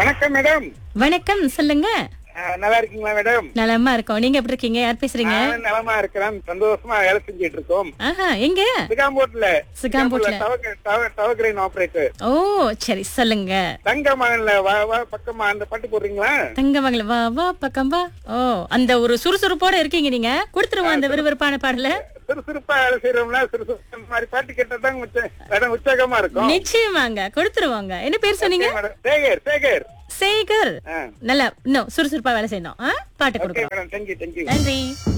வணக்கம் மேடம். வணக்கம், சொல்லுங்க. நல்லா இருக்கீங்களா மேடம்? நலமா இருக்கோம். நீங்க எப்படி இருக்கீங்க? யார் பேசுறீங்க? நானும் நலமா இருக்கிறேன். சந்தோஷமா வேலை செஞ்சிட்டு இருக்கோம். ஆஹா, எங்க? சிகாம்போட்ல சிகாம்போட்ல. Tower grain operator. ஓ, சரி, சொல்லுங்க. தங்க மகன்ல வா வா பக்கமா அந்த பாட்டு போடுறீங்களா? தங்கமங்கல வா வா பக்கம் வா. ஓ, அந்த ஒரு சுறுசுறுப்போட இருக்கீங்க நீங்க. கொடுத்துருவோம் அந்த விறுவிறுப்பான பாடல. சுறுசுறுப்பா வேலை செய்யறோம்னா சுறுசுறுப்பு இந்த மாதிரி பாட்டு கேட்டதான் மேடம் உற்சாகமா இருக்கும். நிச்சயமாங்க, கொடுத்துருவாங்க. என்ன பேர் சொன்னீங்க? மேடம் சேகர். சேகர். சேகர். ஆ. நல்லா இன்னும் சுறுசுறுப்பா வேலை செய்யணும். பாட்டு ஓகே கொடுக்குறோம். Madam, thank you. நன்றி.